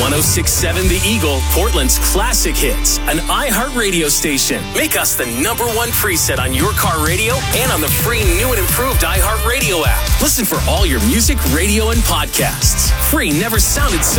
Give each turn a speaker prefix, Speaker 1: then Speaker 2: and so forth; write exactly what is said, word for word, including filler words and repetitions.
Speaker 1: oh six point seven The Eagle, Portland's classic hits, an iHeartRadio station. Make us the number one preset on your car radio and on the free new and improved iHeartRadio app. Listen for all your music, radio, and podcasts. Free never sounded so